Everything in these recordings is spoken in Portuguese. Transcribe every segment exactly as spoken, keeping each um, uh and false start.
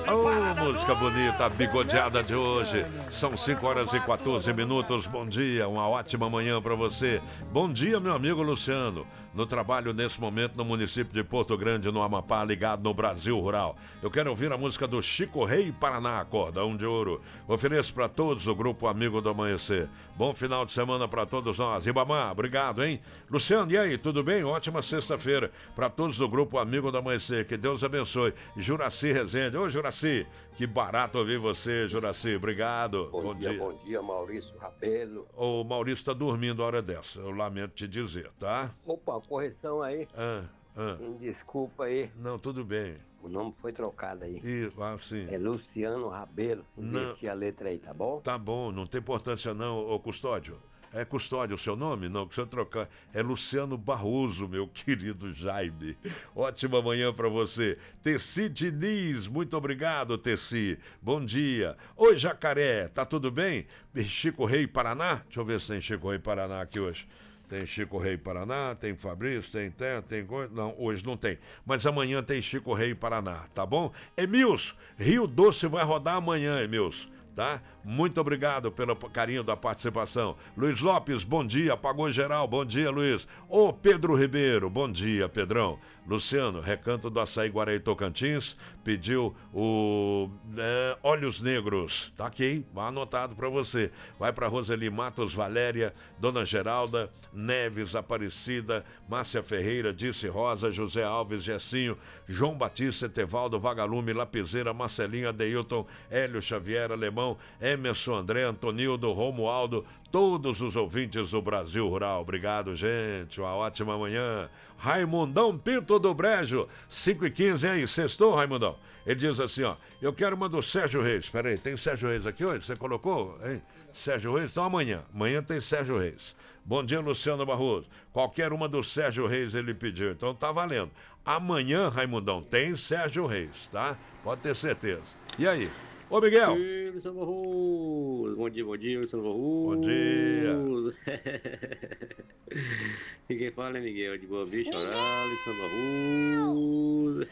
Oh, música bonita, a bigodeada de hoje. São cinco horas e quatorze minutos. Bom dia, uma ótima manhã para você. Bom dia, meu amigo Luciano. No trabalho nesse momento no município de Porto Grande, no Amapá, ligado no Brasil Rural. Eu quero ouvir a música do Chico Rei Paraná, Cordão de Ouro. Ofereço para todos o grupo Amigo do Amanhecer. Bom final de semana para todos nós. Ribamar, obrigado, hein? Luciano, e aí, tudo bem? Ótima sexta-feira para todos do grupo Amigo do Amanhecer. Que Deus abençoe. Juraci Rezende. Ô, Juraci, que barato ouvir você, Juraci. Obrigado. Bom, bom dia, dia, bom dia, Maurício Rabelo. O Maurício está dormindo a hora dessa, eu lamento te dizer, tá? Opa, correção aí. Ah, ah. Desculpa aí. Não, tudo bem. O nome foi trocado aí. E, ah, sim. É Luciano Rabelo. Investi a letra aí, tá bom? Tá bom, não tem importância não, ô Custódio. É Custódio o seu nome? Não, que se eu trocar. É Luciano Barroso, meu querido Jaime. Ótima manhã pra você. Tessi Diniz, muito obrigado, Tessi. Bom dia. Oi, Jacaré, tá tudo bem? Chico Rei Paraná? Deixa eu ver se tem Chico Rei Paraná aqui hoje. Tem Chico Rei Paraná, tem Fabrício, tem tem, tem coisa. Não, hoje não tem. Mas amanhã tem Chico Rei Paraná, tá bom? Emilson, Rio Doce vai rodar amanhã, Emilson. Tá? Muito obrigado pelo carinho da participação. Luiz Lopes, bom dia. Apagou geral, bom dia, Luiz. Ô Pedro Ribeiro, bom dia, Pedrão. Luciano, Recanto do Açaí Guaraí Tocantins, pediu o é, Olhos Negros. Tá aqui, anotado para você. Vai para Roseli Matos, Valéria, Dona Geralda, Neves, Aparecida, Márcia Ferreira, Dice Rosa, José Alves, Gessinho, João Batista, Etevaldo, Vagalume, Lapiseira, Marcelinho, Adeilton, Hélio Xavier, Alemão, Emerson, André, Antonildo, Romualdo, todos os ouvintes do Brasil Rural. Obrigado, gente. Uma ótima manhã. Raimundão Pinto do Brejo, cinco e quinze, aí, sextou, Raimundão? Ele diz assim, ó, eu quero uma do Sérgio Reis. Espera aí, tem Sérgio Reis aqui hoje? Você colocou, hein? Sérgio Reis? Então amanhã. Amanhã tem Sérgio Reis. Bom dia, Luciano Barroso. Qualquer uma do Sérgio Reis ele pediu, então tá valendo. Amanhã, Raimundão, tem Sérgio Reis, tá? Pode ter certeza. E aí? Ô, Miguel. Oi, Luciano Barroso. Bom dia, bom dia, Luciano Barroso. Bom dia. E quem fala é Miguel de Boa Vista, olá, Luciano Barroso.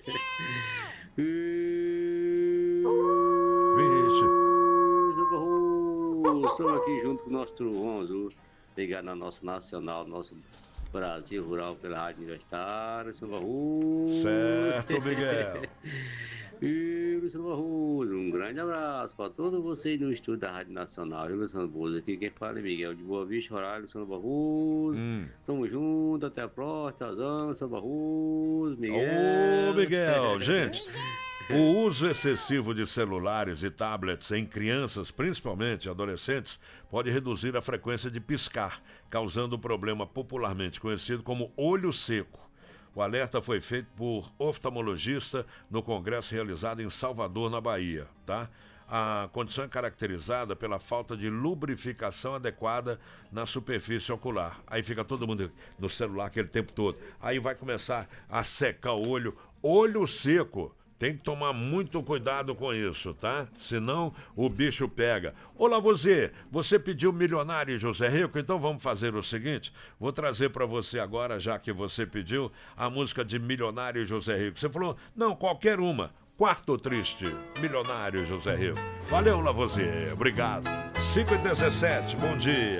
Vixe. Luciano Barroso. Estamos aqui junto com o nosso Trovão Azul, ligado na nossa Nacional, nosso Brasil Rural pela Rádio Universitária, Luciano Barroso. Certo, Miguel. E Luciano Barroso, um grande abraço para todos vocês no estúdio da Rádio Nacional. Eu, Luciano Barroso, aqui quem fala é Miguel de Boa Vista, horário, Luciano Barroso. Hum. Tamo junto, até a próxima, tchauzinho, Luciano Barroso, Miguel. Ô, Miguel, gente, o uso excessivo de celulares e tablets em crianças, principalmente adolescentes, pode reduzir a frequência de piscar, causando um problema popularmente conhecido como olho seco. O alerta foi feito por oftalmologista no congresso realizado em Salvador, na Bahia, tá? A condição é caracterizada pela falta de lubrificação adequada na superfície ocular. Aí fica todo mundo no celular aquele tempo todo. Aí vai começar a secar o olho. Olho seco. Tem que tomar muito cuidado com isso, tá? Senão o bicho pega. Olá, você. Você pediu Milionário José Rico, então vamos fazer o seguinte. Vou trazer para você agora, já que você pediu, a música de Milionário José Rico. Você falou, não, qualquer uma. Quarto Triste, Milionário José Rico. Valeu, Lavoisier. Obrigado. cinco e dezessete, bom dia.